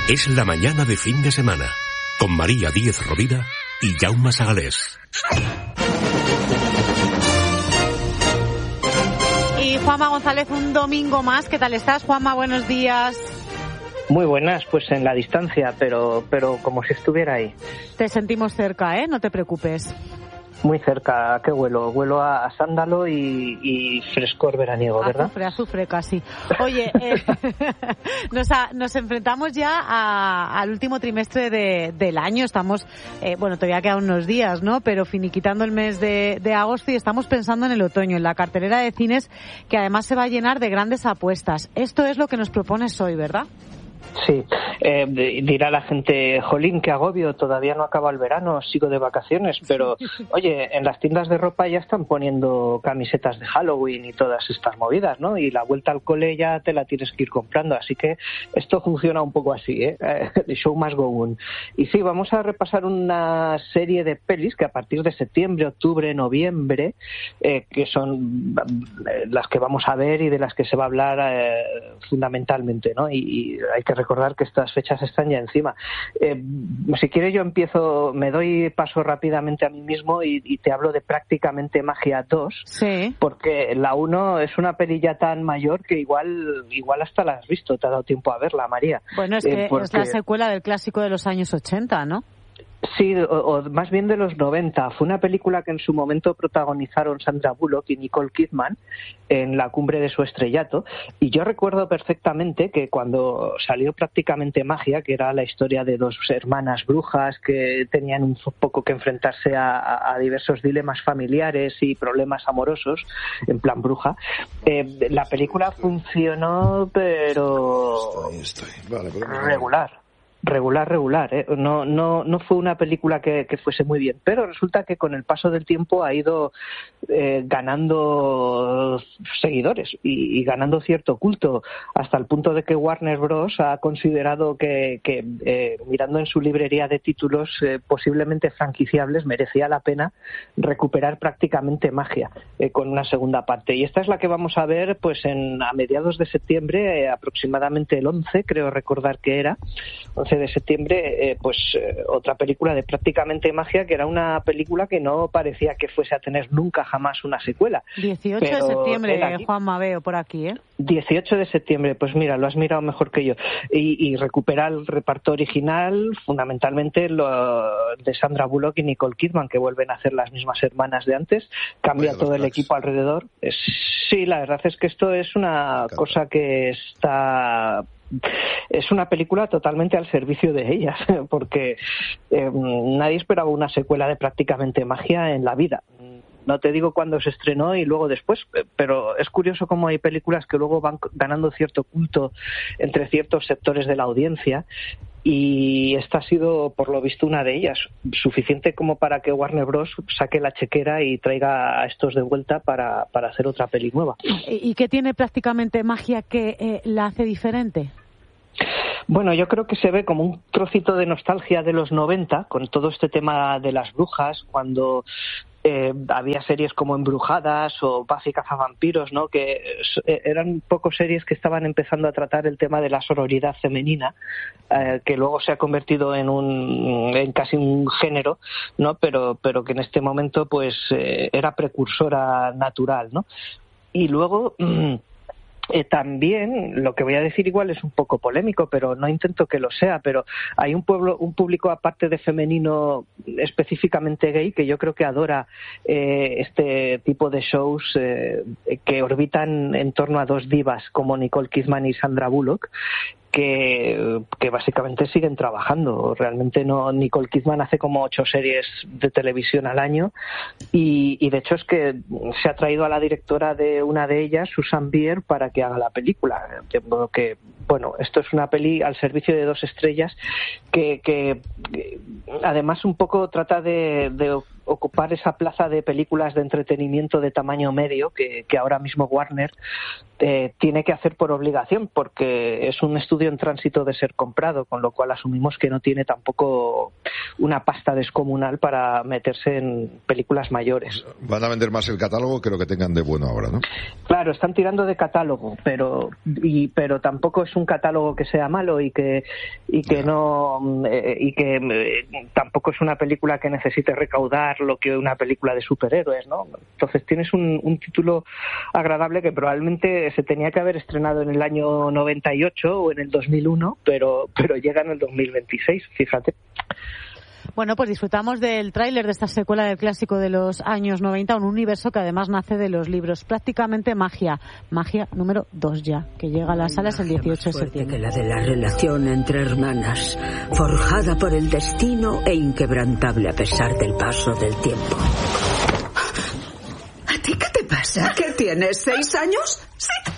Es la mañana de fin de semana, con María Díez Rovira y Jaume Sagalés. Y Juanma González, un domingo más. ¿Qué tal estás, Juanma? Buenos días. Muy buenas, pues en la distancia, pero como si estuviera ahí. Te sentimos cerca, ¿eh? No te preocupes. Muy cerca. ¿A qué huelo? Huelo a sándalo y frescor veraniego, ¿verdad? Azufre casi. Oye, nos enfrentamos ya al último trimestre del año. Estamos, todavía quedan unos días, ¿no? Pero finiquitando el mes de agosto y estamos pensando en el otoño, en la cartelera de cines, que además se va a llenar de grandes apuestas. Esto es lo que nos propones hoy, ¿verdad? Sí, dirá la gente, jolín, qué agobio, todavía no acaba el verano, sigo de vacaciones, pero oye, en las tiendas de ropa ya están poniendo camisetas de Halloween y todas estas movidas, ¿no? Y la vuelta al cole ya te la tienes que ir comprando, así que esto funciona un poco así, ¿eh? The show must go on. Y sí, vamos a repasar una serie de pelis que a partir de septiembre, octubre, noviembre, que son las que vamos a ver y de las que se va a hablar fundamentalmente, ¿no? Y hay que recordar que estas fechas están ya encima. Si quieres yo empiezo, me doy paso rápidamente a mí mismo y te hablo de Prácticamente Magia 2, sí. Porque la 1 es una peli ya tan mayor que igual hasta la has visto, te ha dado tiempo a verla, María. Bueno, es que es la secuela del clásico de los años 80, ¿no? Sí, o más bien de los 90. Fue una película que en su momento protagonizaron Sandra Bullock y Nicole Kidman en la cumbre de su estrellato. Y yo recuerdo perfectamente que cuando salió Prácticamente Magia, que era la historia de dos hermanas brujas que tenían un poco que enfrentarse a diversos dilemas familiares y problemas amorosos, en plan bruja, la película funcionó, pero regular, ¿eh? No fue una película que fuese muy bien, pero resulta que con el paso del tiempo ha ido ganando seguidores y ganando cierto culto, hasta el punto de que Warner Bros. Ha considerado que mirando en su librería de títulos posiblemente franquiciables, merecía la pena recuperar Prácticamente Magia con una segunda parte. Y esta es la que vamos a ver pues a mediados de septiembre, aproximadamente el 11, creo recordar que era, 11 de septiembre, otra película de Prácticamente Magia, que era una película que no parecía que fuese a tener nunca jamás una secuela. 18 de septiembre, Juanma, veo por aquí, ¿eh? 18 de septiembre, pues mira, lo has mirado mejor que yo. Y recupera el reparto original, fundamentalmente lo de Sandra Bullock y Nicole Kidman, que vuelven a hacer las mismas hermanas de antes. Cambia todo el equipo alrededor. Sí, la verdad es que esto es una cosa que es una película totalmente al servicio de ellas, porque nadie esperaba una secuela de Prácticamente Magia en la vida. No te digo cuándo se estrenó y luego después, pero es curioso cómo hay películas que luego van ganando cierto culto entre ciertos sectores de la audiencia, y esta ha sido, por lo visto, una de ellas, suficiente como para que Warner Bros. Saque la chequera y traiga a estos de vuelta para hacer otra peli nueva. ¿Y qué tiene Prácticamente Magia que la hace diferente? Bueno, yo creo que se ve como un trocito de nostalgia de los 90, con todo este tema de las brujas, cuando había series como Embrujadas o Buffy cazavampiros, ¿no? Que eran un poco series que estaban empezando a tratar el tema de la sororidad femenina, que luego se ha convertido en casi un género, ¿no? Pero que en este momento pues era precursora natural, ¿no? Y luego también, lo que voy a decir igual es un poco polémico, pero no intento que lo sea, pero hay un público aparte de femenino específicamente gay que yo creo que adora este tipo de shows que orbitan en torno a dos divas como Nicole Kidman y Sandra Bullock, que básicamente siguen trabajando. Realmente no, Nicole Kidman hace como 8 series de televisión al año y de hecho es que se ha traído a la directora de una de ellas, Susan Bier, para que haga la película. De modo que, bueno, esto es una peli al servicio de dos estrellas que además un poco trata de ocupar esa plaza de películas de entretenimiento de tamaño medio que ahora mismo Warner tiene que hacer por obligación, porque es un estudio en tránsito de ser comprado, con lo cual asumimos que no tiene tampoco una pasta descomunal para meterse en películas mayores. Van a vender más el catálogo que lo que tengan de bueno ahora, ¿no? Claro, están tirando de catálogo, pero tampoco es un catálogo que sea malo y que tampoco es una película que necesite recaudar lo que una película de superhéroes, ¿no? Entonces tienes un título agradable que probablemente se tenía que haber estrenado en el año 98 o en el 2001, pero llega en el 2026, fíjate. Bueno, pues disfrutamos del tráiler de esta secuela del clásico de los años 90, un universo que además nace de los libros. Prácticamente magia número 2 ya, que llega a las salas el 18 de septiembre. Que la de la relación entre hermanas, forjada por el destino e inquebrantable a pesar del paso del tiempo. ¿A ti qué te pasa? ¿Qué tienes, 6 años? Sí.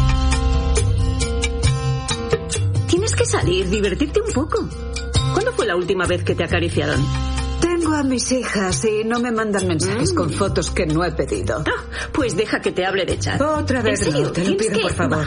Tienes que salir, divertirte un poco. ¿Cuándo fue la última vez que te acariciaron? Tengo a mis hijas y no me mandan mensajes con fotos que no he pedido. Pues deja que te hable de chat. Otra vez no, te lo pido, por favor.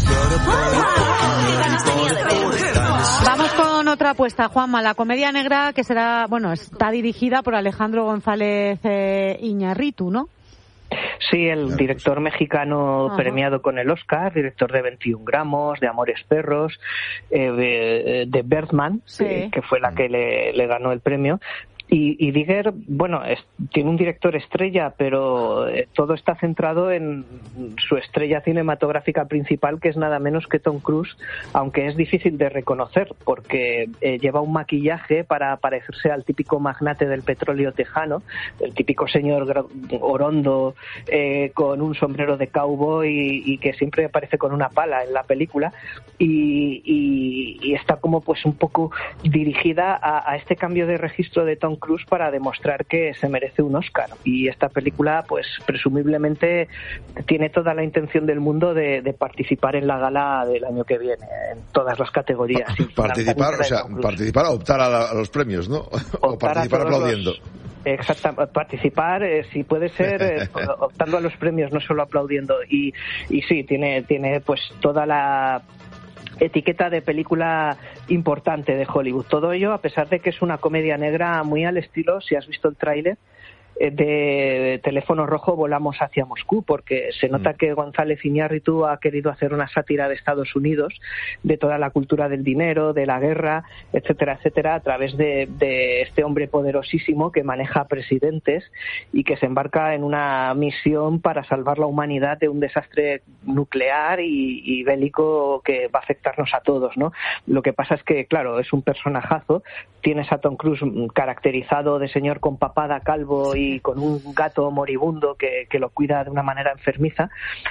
Vamos con otra apuesta, Juanma, la comedia negra que será, está dirigida por Alejandro González Iñárritu, ¿no? Sí, el director mexicano premiado con el Oscar, director de 21 gramos, de Amores Perros, de Birdman, sí, que fue la que le ganó el premio. Y Digger, tiene un director estrella, pero todo está centrado en su estrella cinematográfica principal, que es nada menos que Tom Cruise, aunque es difícil de reconocer, porque lleva un maquillaje para parecerse al típico magnate del petróleo tejano, el típico señor orondo con un sombrero de cowboy y que siempre aparece con una pala en la película, y está como pues un poco dirigida a este cambio de registro de Tom Cruise para demostrar que se merece un Oscar. Y esta película, pues presumiblemente tiene toda la intención del mundo de participar en la gala del año que viene, en todas las categorías. Participar a optar a los premios, ¿no? O participar aplaudiendo. Exacto, participar, si puede ser, optando a los premios, no solo aplaudiendo. Y sí, tiene pues toda la etiqueta de película importante de Hollywood. Todo ello a pesar de que es una comedia negra muy al estilo, si has visto el tráiler, de Teléfono Rojo, Volamos hacia Moscú, porque se nota que González Iñárritu ha querido hacer una sátira de Estados Unidos, de toda la cultura del dinero, de la guerra, etcétera, etcétera, a través de este hombre poderosísimo que maneja presidentes y que se embarca en una misión para salvar la humanidad de un desastre nuclear y bélico que va a afectarnos a todos, ¿no? Lo que pasa es que, claro, es un personajazo. Tienes a Tom Cruise caracterizado de señor con papada, calvo y con un gato moribundo que lo cuida de una manera enfermiza,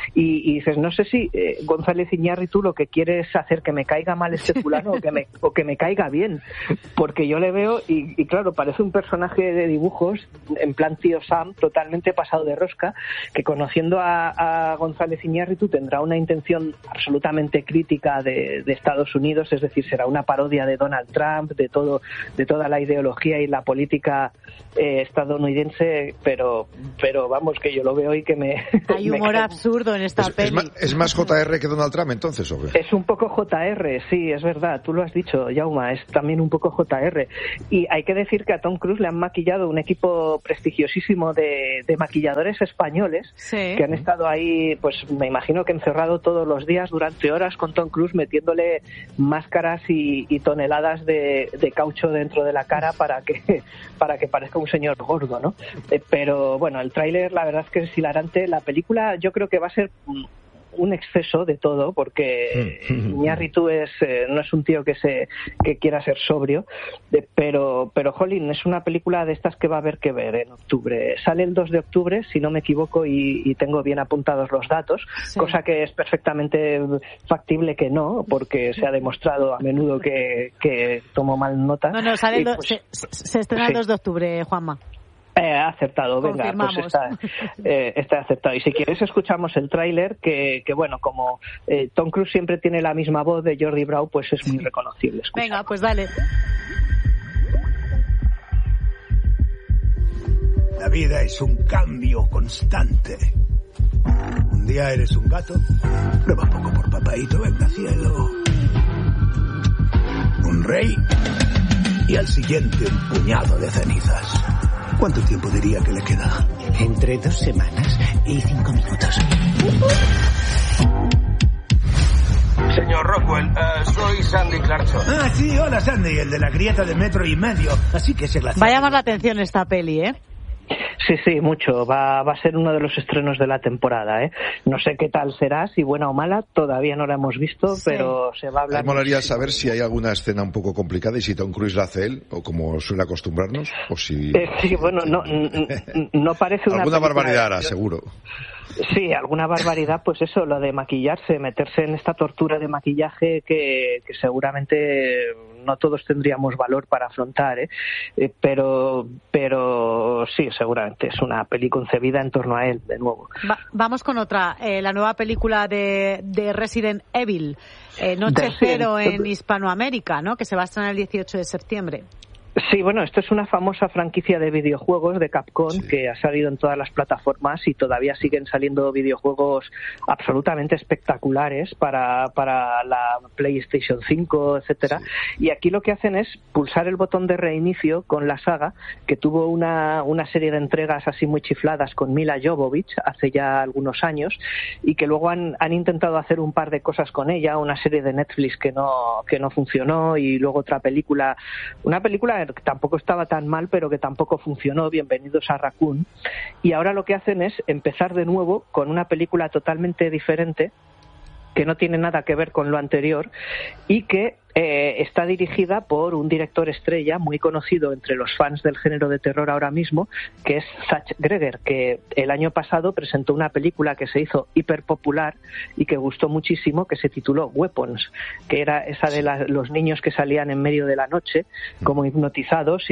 y dices, no sé si González Iñárritu lo que quiere es hacer que me caiga mal este fulano o que me caiga bien, porque yo le veo y claro, parece un personaje de dibujos en plan tío Sam, totalmente pasado de rosca, que conociendo a González Iñárritu tendrá una intención absolutamente crítica de Estados Unidos, es decir, será una parodia de Donald Trump, de toda la ideología y la política estadounidense, pero vamos, que yo lo veo y que me... Hay humor absurdo en esta peli. ¿Es más JR que Donald Trump entonces, o qué? Es un poco JR, sí, es verdad, tú lo has dicho, Jauma, es también un poco JR. Y hay que decir que a Tom Cruise le han maquillado un equipo prestigiosísimo de maquilladores españoles, sí, que han estado ahí, pues me imagino que encerrado todos los días durante horas con Tom Cruise, metiéndole máscaras y toneladas de caucho dentro de la cara para que parezca un señor gordo, ¿no? Pero bueno, el tráiler la verdad es que es hilarante. La película yo creo que va a ser un exceso de todo, porque Iñárritu no es un tío que quiera ser sobrio, pero jolín, es una película de estas que va a haber que ver en octubre. Sale el 2 de octubre, si no me equivoco, y tengo bien apuntados los datos, sí, cosa que es perfectamente factible que no, porque se ha demostrado a menudo que tomo mal nota. No, sale se estrena el 2 de octubre, Juanma. Ha acertado, venga, pues está acertado. Y si quieres escuchamos el tráiler, que bueno, como Tom Cruise siempre tiene la misma voz de Jordi Brau, pues es muy reconocible. Escuchamos. Venga, pues dale. vida es un cambio constante. Un día eres un gato, prueba poco por papaíto, ven al cielo. Un rey, y al siguiente un puñado de cenizas. ¿Cuánto tiempo diría que le queda? Entre 2 semanas y 5 minutos. Señor Rockwell, soy Sandy Clarkson. Ah, sí, hola Sandy, el de la grieta de 1,5 metros. Así que se la... Va a llamar la atención esta peli, ¿eh? Sí, mucho. Va a ser uno de los estrenos de la temporada, ¿eh? No sé qué tal será, si buena o mala, todavía no la hemos visto, sí. Pero se va a hablar... Me molaría saber si hay alguna escena un poco complicada y si Tom Cruise la hace él, o como suele acostumbrarnos, o si... Sí, bueno, no parece una... Alguna barbaridad hará, seguro. Sí, alguna barbaridad, pues eso, lo de maquillarse, meterse en esta tortura de maquillaje que seguramente no todos tendríamos valor para afrontar, pero sí, seguramente es una peli concebida en torno a él, de nuevo. Vamos con otra, la nueva película de Resident Evil, Noche Cero en Hispanoamérica, ¿no? Que se va a estrenar el 18 de septiembre. Sí, bueno, esto es una famosa franquicia de videojuegos de Capcom, sí, que ha salido en todas las plataformas y todavía siguen saliendo videojuegos absolutamente espectaculares para la PlayStation 5, etcétera. Sí. Y aquí lo que hacen es pulsar el botón de reinicio con la saga, que tuvo una serie de entregas así muy chifladas con Mila Jovovich hace ya algunos años, y que luego han intentado hacer un par de cosas con ella, una serie de Netflix que no funcionó, y luego otra película, una película que tampoco estaba tan mal, pero que tampoco funcionó, Bienvenidos a Raccoon. Y ahora lo que hacen es empezar de nuevo con una película totalmente diferente, que no tiene nada que ver con lo anterior, y que está dirigida por un director estrella muy conocido entre los fans del género de terror ahora mismo, que es Zach Greger, que el año pasado presentó una película que se hizo hiper popular y que gustó muchísimo, que se tituló Weapons, que era esa de los niños que salían en medio de la noche como hipnotizados,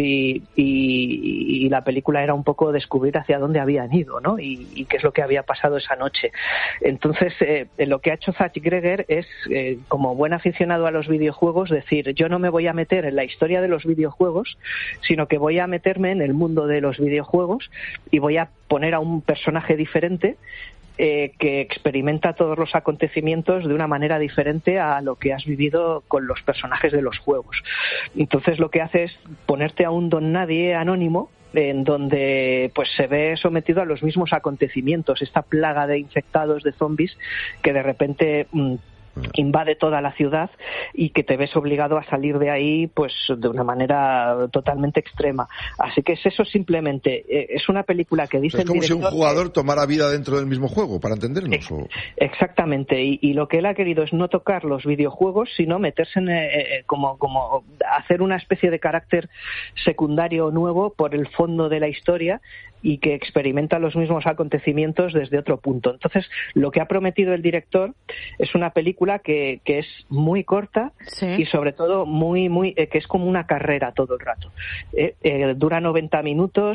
y la película era un poco descubrir hacia dónde habían ido, ¿no? Y qué es lo que había pasado esa noche. Entonces, lo que ha hecho Zach Greger es, como buen aficionado a los videojuegos, decir, yo no me voy a meter en la historia de los videojuegos, sino que voy a meterme en el mundo de los videojuegos y voy a poner a un personaje diferente que experimenta todos los acontecimientos de una manera diferente a lo que has vivido con los personajes de los juegos. Entonces lo que hace es ponerte a un don nadie anónimo, en donde pues se ve sometido a los mismos acontecimientos, esta plaga de infectados, de zombies, que de repente invade toda la ciudad y que te ves obligado a salir de ahí pues de una manera totalmente extrema. Así que es eso simplemente. Es una película que dice... Es como si un jugador tomara vida dentro del mismo juego, para entendernos. Exactamente. Y lo que él ha querido es no tocar los videojuegos, sino meterse en como hacer una especie de carácter secundario nuevo por el fondo de la historia, y que experimenta los mismos acontecimientos desde otro punto. Entonces, lo que ha prometido el director es una película que es muy corta, sí, y sobre todo muy que es como una carrera todo el rato. Dura 90 minutos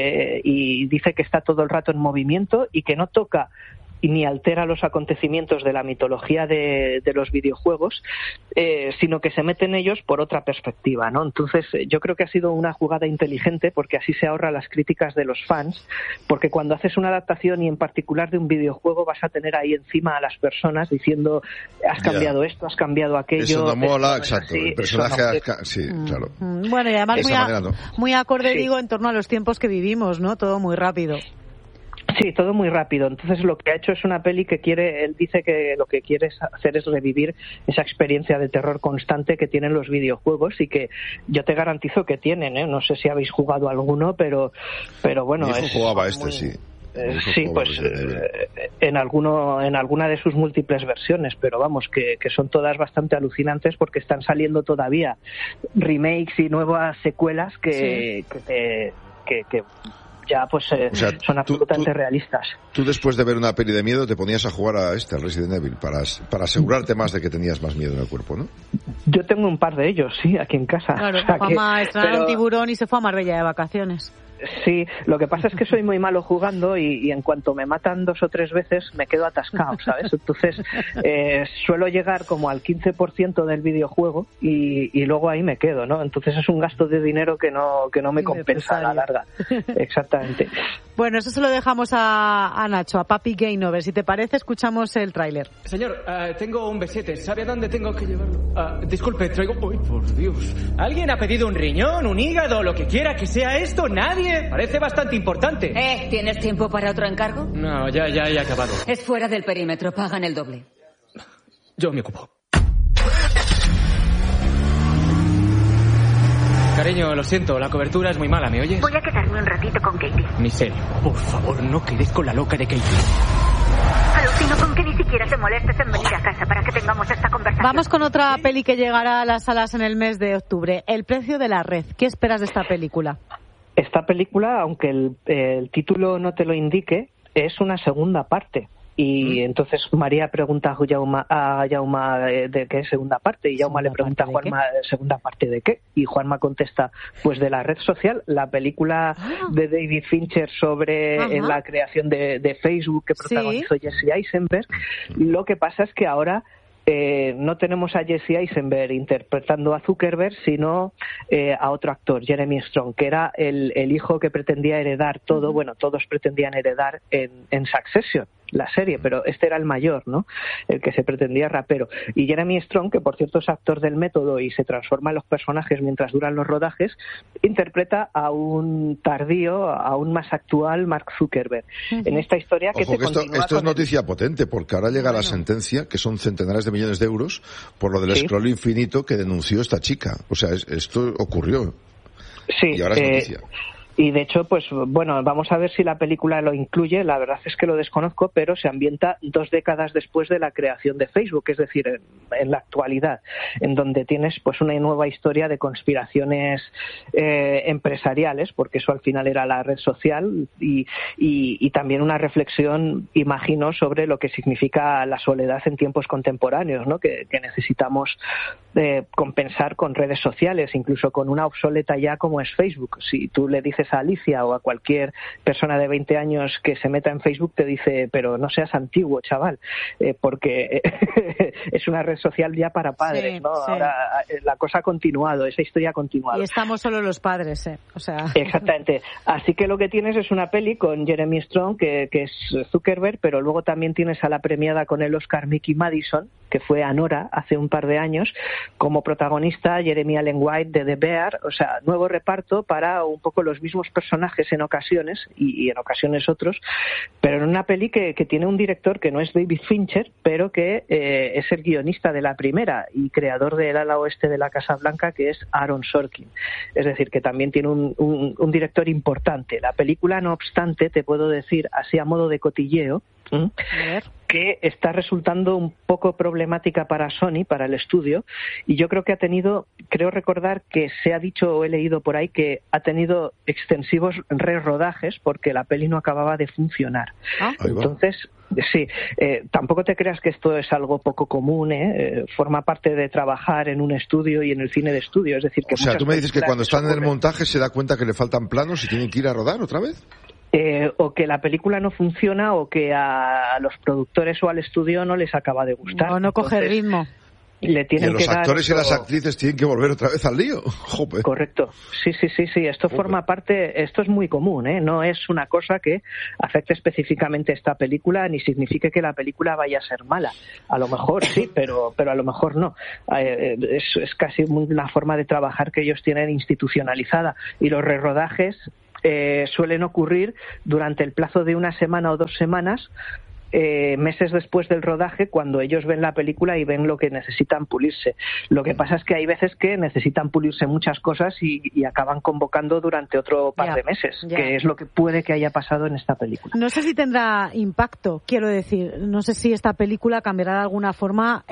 y dice que está todo el rato en movimiento y que no toca y ni altera los acontecimientos de la mitología de los videojuegos, sino que se mete en ellos por otra perspectiva, ¿no? Entonces, yo creo que ha sido una jugada inteligente, porque así se ahorra las críticas de los fans, porque cuando haces una adaptación, y en particular de un videojuego, vas a tener ahí encima a las personas diciendo, has cambiado esto, has cambiado aquello. Eso no mola, exacto. El personaje, sí, claro. Bueno, y además muy acorde, digo, en torno a los tiempos que vivimos, ¿no? Todo muy rápido. Sí, todo muy rápido. Entonces lo que ha hecho es una peli que él dice que lo que quiere hacer es revivir esa experiencia de terror constante que tienen los videojuegos, y que yo te garantizo que tienen, ¿eh? No sé si habéis jugado alguno, pero bueno. Mi hijo jugaba sí. Sí, pues en alguna de sus múltiples versiones, pero vamos, que son todas bastante alucinantes, porque están saliendo todavía remakes y nuevas secuelas que ya pues son absolutamente realistas. Tú, después de ver una peli de miedo, te ponías a jugar a Resident Evil para asegurarte más de que tenías más miedo en el cuerpo, ¿no? Yo tengo un par de ellos, sí, aquí en casa. Claro, mamá estrenaron Tiburón y se fue a Marbella de vacaciones. Sí, lo que pasa es que soy muy malo jugando y en cuanto me matan 2 o 3 veces me quedo atascado, ¿sabes? Entonces suelo llegar como al 15% del videojuego y luego ahí me quedo, ¿no? Entonces es un gasto de dinero que no me compensa a la larga. Exactamente. Bueno, eso se lo dejamos a Nacho, a Papi Game Over. Si te parece, escuchamos el tráiler. Señor, tengo un besete. ¿Sabe a dónde tengo que llevarlo? Disculpe, traigo... ¡Uy, por Dios! ¿Alguien ha pedido un riñón, un hígado, lo que quiera que sea esto? ¿Nadie? Parece bastante importante. ¿Tienes tiempo para otro encargo? No, ya he acabado. Es fuera del perímetro, pagan el doble. Yo me ocupo. Cariño, lo siento, la cobertura es muy mala, ¿me oyes? Voy a quedarme un ratito con Katie. Miserio, por favor, no quedes con la loca de Katie. Alucino con que ni siquiera te molestes en venir a casa para que tengamos esta conversación. Vamos con otra peli que llegará a las salas en el mes de octubre. El precio de la red. ¿Qué esperas de esta película? Esta película, aunque el título no te lo indique, es una segunda parte. Y entonces María pregunta a Jaume de qué segunda parte, y Jaume le pregunta a Juanma segunda parte de qué, y Juanma contesta pues de la red social, la película de David Fincher sobre la creación de Facebook que protagonizó Jesse Eisenberg. Lo que pasa es que ahora no tenemos a Jesse Eisenberg interpretando a Zuckerberg, sino a otro actor, Jeremy Strong, que era el hijo que pretendía heredar todo. Bueno, todos pretendían heredar en Succession, la serie, pero este era el mayor, ¿no? El que se pretendía rapero. Y Jeremy Strong, que por cierto es actor del método y se transforma en los personajes mientras duran los rodajes, interpreta a un tardío, aún más actual Mark Zuckerberg. En esta historia que esto es noticia potente, porque ahora llega la sentencia, que son centenares de millones de euros, por lo del scroll infinito que denunció esta chica. O sea, esto ocurrió. Sí. Y ahora es noticia. Y de hecho, pues bueno, vamos a ver si la película lo incluye. La verdad es que lo desconozco, pero se ambienta 2 décadas después de la creación de Facebook, es decir, en la actualidad, en donde tienes pues una nueva historia de conspiraciones empresariales, porque eso al final era la red social, y también una reflexión, imagino, sobre lo que significa la soledad en tiempos contemporáneos, ¿no? Que necesitamos compensar con redes sociales, incluso con una obsoleta ya como es Facebook. Si tú le dices a Alicia o a cualquier persona de 20 años que se meta en Facebook, te dice, pero no seas antiguo, chaval, porque es una red social ya para padres, ¿no? Sí. Ahora la cosa ha continuado, esa historia ha continuado. Y estamos solo los padres, o sea... Exactamente. Así que lo que tienes es una peli con Jeremy Strong, que es Zuckerberg, pero luego también tienes a la premiada con el Oscar Mickey Madison, que fue Anora hace un par de años, como protagonista Jeremy Allen White de The Bear. O sea, nuevo reparto para un poco los mismos personajes en ocasiones y en ocasiones otros, pero en una peli que tiene un director que no es David Fincher, pero que es el guionista de la primera y creador del ala oeste de la Casa Blanca, que es Aaron Sorkin. Es decir, que también tiene un director importante. La película, no obstante, te puedo decir, así a modo de cotilleo, que está resultando un poco problemática para Sony, para el estudio, y yo creo que creo recordar que se ha dicho o he leído por ahí que ha tenido extensivos rerodajes porque la peli no acababa de funcionar. Entonces, sí, tampoco te creas que esto es algo poco común, forma parte de trabajar en un estudio y en el cine de estudio, es decir que... O sea, tú me dices que cuando están en el montaje se da cuenta que le faltan planos y tienen que ir a rodar otra vez. O que la película no funciona, o que a los productores o al estudio no les acaba de gustar. O no coge ritmo. Le tienen y los que actores y las actrices tienen que volver otra vez al lío. Joder. Correcto. Sí. Esto forma parte, esto es muy común, no es una cosa que afecte específicamente a esta película, ni signifique que la película vaya a ser mala. A lo mejor sí, pero a lo mejor no. Es casi una forma de trabajar que ellos tienen institucionalizada, y los rerodajes suelen ocurrir durante el plazo de una semana o 2 semanas, meses después del rodaje, cuando ellos ven la película y ven lo que necesitan pulirse. Lo que pasa es que hay veces que necesitan pulirse muchas cosas y acaban convocando durante otro par de meses, que es lo que puede que haya pasado en esta película. No sé si tendrá impacto, quiero decir, no sé si esta película cambiará de alguna forma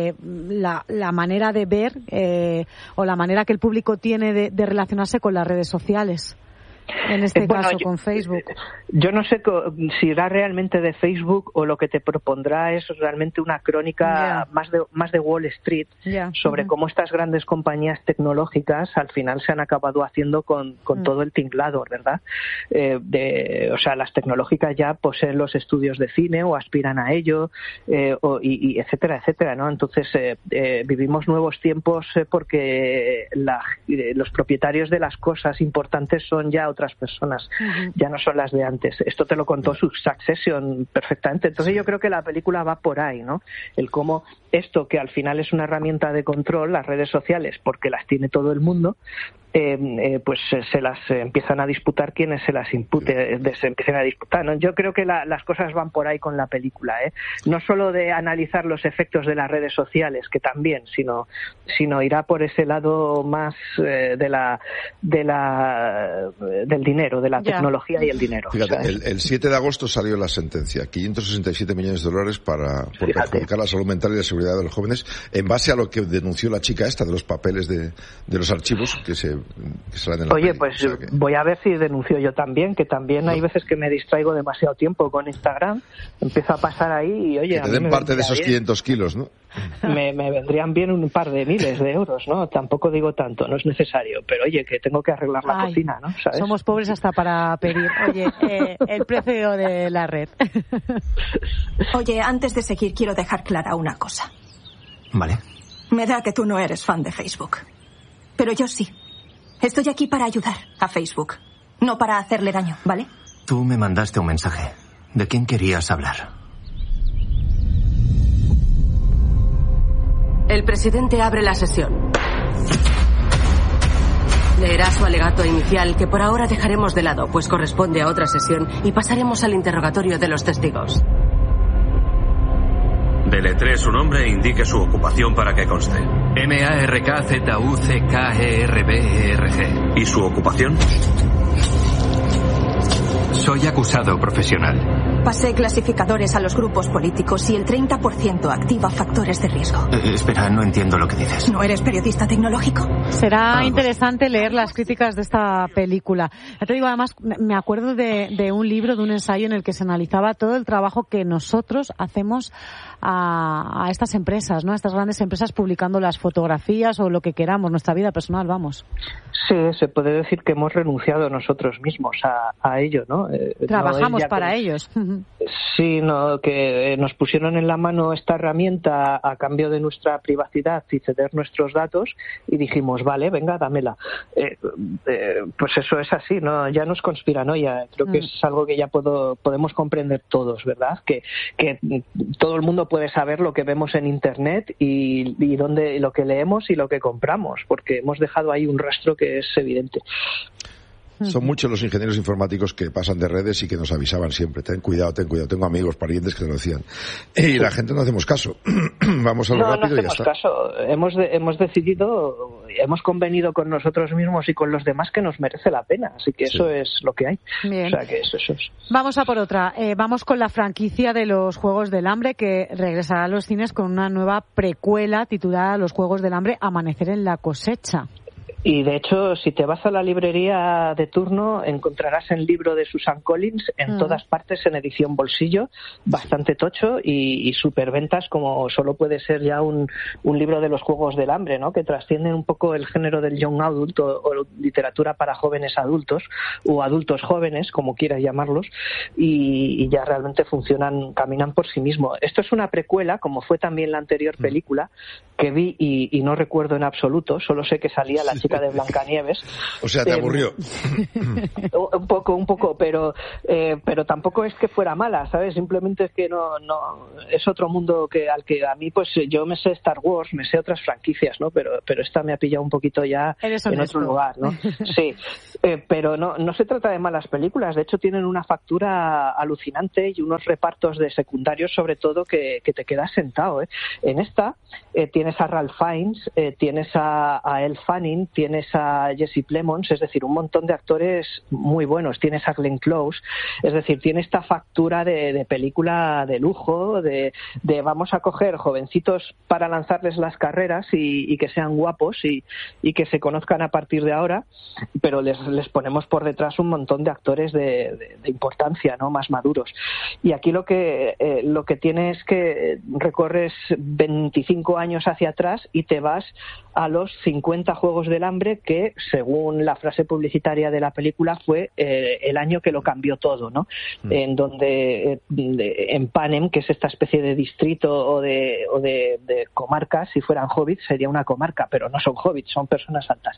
la manera de ver o la manera que el público tiene de relacionarse con las redes sociales. En este caso, con Facebook. Yo no sé si irá realmente de Facebook o lo que te propondrá es realmente una crónica más de Wall Street sobre cómo estas grandes compañías tecnológicas al final se han acabado haciendo con todo el tinglado, ¿verdad? O sea, las tecnológicas ya poseen los estudios de cine o aspiran a ello, y etcétera, etcétera, ¿no? Entonces, vivimos nuevos tiempos porque los propietarios de las cosas importantes son ya otras personas, ya no son las de antes. Esto te lo contó Succession perfectamente. Entonces yo creo que la película va por ahí, ¿no? El cómo esto, que al final es una herramienta de control, las redes sociales, porque las tiene todo el mundo, pues se las empiezan a disputar quienes se empiecen a disputar, ¿no? Yo creo que las cosas van por ahí con la película, no solo de analizar los efectos de las redes sociales, que también, sino irá por ese lado más del dinero, de la tecnología y el dinero. Fíjate, el 7 de agosto salió la sentencia, $567 millones por perjudicar la salud mental y la seguridad de los jóvenes, en base a lo que denunció la chica esta de los papeles de los archivos que salen en la Oye, peli. pues voy a ver si denuncio yo también, que también hay veces que me distraigo demasiado tiempo con Instagram, empiezo a pasar ahí y oye... Que te den parte de esos 500 kilos, ¿no? Me vendrían bien un par de miles de euros, ¿no? Tampoco digo tanto, no es necesario, pero oye, que tengo que arreglar la cocina, ¿no? ¿Sabes? Somos pobres hasta para pedir. Oye, el precio de la red. Oye, antes de seguir quiero dejar clara una cosa. Vale. Me da que tú no eres fan de Facebook, pero yo sí. Estoy aquí para ayudar a Facebook, no para hacerle daño, ¿vale? Tú me mandaste un mensaje. ¿De quién querías hablar? El presidente abre la sesión. Leerá su alegato inicial, que por ahora dejaremos de lado, pues corresponde a otra sesión, y pasaremos al interrogatorio de los testigos. Deletree su nombre e indique su ocupación para que conste. MARKZUCKERBERG. ¿Y su ocupación? Soy acusado profesional. Pasé clasificadores a los grupos políticos y el 30% activa factores de riesgo. Espera, no entiendo lo que dices. ¿No eres periodista tecnológico? Será interesante leer las críticas de esta película. Ya te digo, además, me acuerdo de un libro, de un ensayo en el que se analizaba todo el trabajo que nosotros hacemos a estas empresas, ¿no? A estas grandes empresas publicando las fotografías o lo que queramos, nuestra vida personal, vamos. Sí, se puede decir que hemos renunciado nosotros mismos a ello, ¿no? Trabajamos para ellos. Sí, no, que nos pusieron en la mano esta herramienta a cambio de nuestra privacidad y ceder nuestros datos y dijimos, vale, venga, dámela. Pues eso es así, ¿no? Ya no es conspiranoia. Creo que es algo que ya podemos comprender todos, ¿verdad? Que todo el mundo puede saber lo que vemos en Internet y lo que leemos y lo que compramos, porque hemos dejado ahí un rastro que es evidente. Son muchos los ingenieros informáticos que pasan de redes y que nos avisaban siempre. Ten cuidado. Tengo amigos, parientes que te lo decían. Y la gente no hacemos caso. Vamos a lo rápido y ya está. No hacemos caso. Hemos decidido, hemos convenido con nosotros mismos y con los demás que nos merece la pena. Así que eso es lo que hay. Bien. O sea que eso es. Vamos a por otra. Vamos con la franquicia de los Juegos del Hambre, que regresará a los cines con una nueva precuela titulada Los Juegos del Hambre, Amanecer en la cosecha. Y de hecho, si te vas a la librería de turno, encontrarás el libro de Susan Collins en todas partes en edición bolsillo, bastante tocho y superventas, como solo puede ser ya un libro de los Juegos del Hambre, ¿no? Que trasciende un poco el género del young adult o literatura para jóvenes adultos o adultos jóvenes, como quieras llamarlos, y ya realmente caminan por sí mismos. Esto es una precuela, como fue también la anterior película que vi y no recuerdo en absoluto, solo sé que salía la chica de Blancanieves. O sea, te aburrió. Un poco, pero tampoco es que fuera mala, ¿sabes? Simplemente es que no es otro mundo al que a mí, pues yo me sé Star Wars, me sé otras franquicias, ¿no? Pero esta me ha pillado un poquito ya en otro lugar, ¿no? Sí, pero no se trata de malas películas, de hecho tienen una factura alucinante y unos repartos de secundarios, sobre todo, que te quedas sentado, ¿eh? En esta tienes a Ralph Fiennes, tienes a Elle Fanning, tienes a Jesse Plemons, es decir, un montón de actores muy buenos. Tienes a Glenn Close, es decir, tiene esta factura de película de lujo, de vamos a coger jovencitos para lanzarles las carreras y que sean guapos y que se conozcan a partir de ahora, pero les ponemos por detrás un montón de actores de importancia, ¿no? Más maduros. Y aquí lo que tiene es que recorres 25 años hacia atrás y te vas a los 50 Juegos del Hambre, que según la frase publicitaria de la película fue el año que lo cambió todo, ¿no? En donde en Panem, que es esta especie de distrito o de comarca, si fueran hobbits sería una comarca, pero no son hobbits, son personas altas.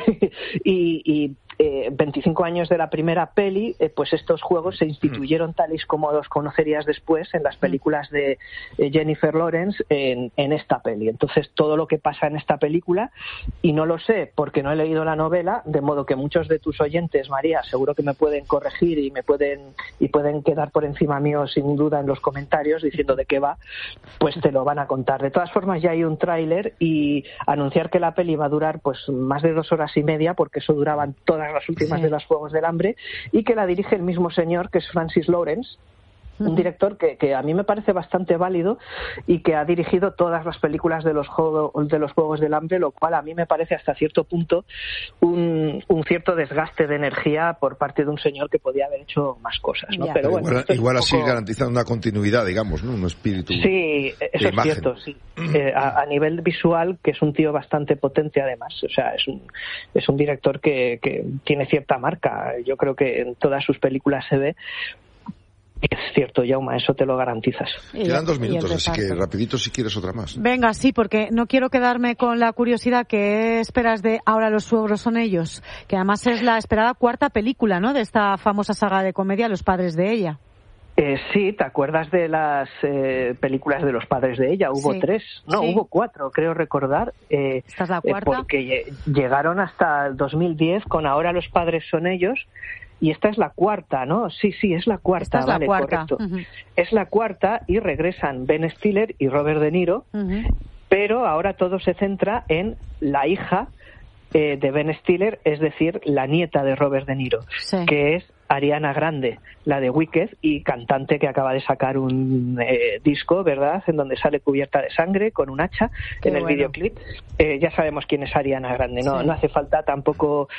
y 25 años de la primera peli, pues estos juegos se instituyeron tal y como los conocerías después en las películas de Jennifer Lawrence en esta peli. Entonces todo lo que pasa en esta película, y no lo sé porque no he leído la novela, de modo que muchos de tus oyentes, María, seguro que me pueden corregir y pueden quedar por encima mío sin duda en los comentarios diciendo de qué va, pues te lo van a contar. De todas formas, ya hay un tráiler, y anunciar que la peli va a durar pues más de 2 horas y media, porque eso duraban todas las últimas de los Juegos del Hambre, y que la dirige el mismo señor, que es Francis Lawrence, un director que a mí me parece bastante válido y que ha dirigido todas las películas de los Juegos del Hambre, lo cual a mí me parece hasta cierto punto un cierto desgaste de energía por parte de un señor que podía haber hecho más cosas, ¿no? Pero bueno, igual así garantizando una continuidad, digamos, ¿no? Un espíritu. Sí, eso es cierto, sí. A nivel visual, que es un tío bastante potente además, o sea, es un director que tiene cierta marca. Yo creo que en todas sus películas se ve. Es cierto, Jaume, eso te lo garantizas. Quedan 2 minutos, así que rapidito si quieres otra más. Venga, sí, porque no quiero quedarme con la curiosidad. ¿Qué esperas de Ahora los suegros son ellos? Que además es la esperada 4ª película, ¿no?, de esta famosa saga de comedia Los padres de ella. Sí, ¿te acuerdas de las películas de Los padres de ella? Hubo 3, hubo 4, creo recordar. ¿Esta es la 4ª? Porque llegaron hasta el 2010 con Ahora los padres son ellos. Y esta es la 4ª, ¿no? Sí, es la 4ª, esta es vale, la 4ª. Correcto. Es la 4ª y regresan Ben Stiller y Robert De Niro, pero ahora todo se centra en la hija de Ben Stiller, es decir, la nieta de Robert De Niro, que es Ariana Grande, la de Wicked, y cantante que acaba de sacar un disco, ¿verdad?, en donde sale cubierta de sangre con un hacha en el videoclip. Ya sabemos quién es Ariana Grande, no hace falta tampoco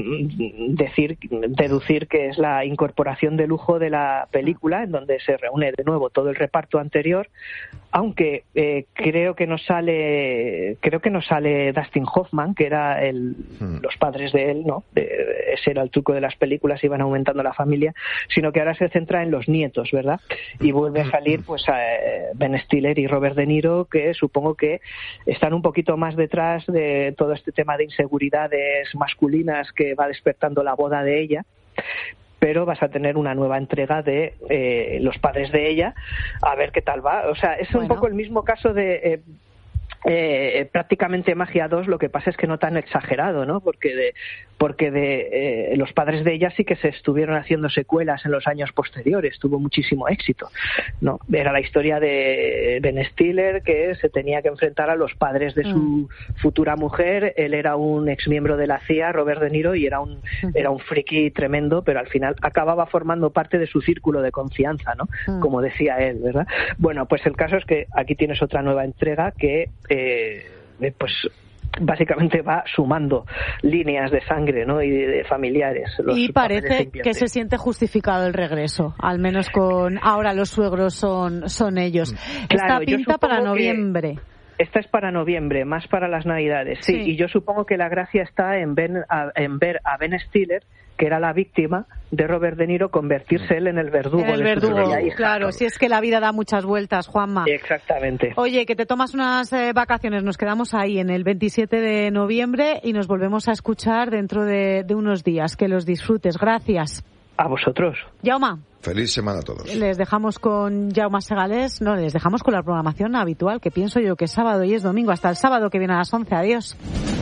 deducir que es la incorporación de lujo de la película, en donde se reúne de nuevo todo el reparto anterior, aunque creo que no sale Dustin Hoffman, que era los padres de él, ¿no? Ese era el truco de las películas, iban aumentando la familia, sino que ahora se centra en los nietos, ¿verdad? Y vuelve a salir pues Ben Stiller y Robert De Niro, que supongo que están un poquito más detrás de todo este tema de inseguridades masculinas que va despertando la boda de ella. Pero vas a tener una nueva entrega de Los padres de ella, a ver qué tal va. O sea, es un poco el mismo caso de prácticamente Magia 2, lo que pasa es que no tan exagerado, ¿no? Porque de Los padres de ella sí que se estuvieron haciendo secuelas en los años posteriores, tuvo muchísimo éxito, ¿no? Era la historia de Ben Stiller, que se tenía que enfrentar a los padres de su futura mujer. Él era un exmiembro de la CIA, Robert De Niro, y era un friki tremendo, pero al final acababa formando parte de su círculo de confianza, ¿no? Como decía él, ¿verdad? Bueno, pues el caso es que aquí tienes otra nueva entrega que pues básicamente va sumando líneas de sangre, ¿no?, y de familiares. Y parece que se siente justificado el regreso, al menos con Ahora los suegros son ellos. Claro, esta pinta para noviembre. Esta es para noviembre, más para las Navidades, sí. Y yo supongo que la gracia está en ver a Ben Stiller, que era la víctima de Robert De Niro, convertirse él en el verdugo. Claro, si es que la vida da muchas vueltas, Juanma. Exactamente. Oye, que te tomas unas vacaciones, nos quedamos ahí en el 27 de noviembre y nos volvemos a escuchar dentro de unos días. Que los disfrutes. Gracias. A vosotros. Jaume. Feliz semana a todos. Les dejamos con Jaume Segalés, les dejamos con la programación habitual, que pienso yo que es sábado y es domingo. Hasta el sábado que viene a las 11. Adiós.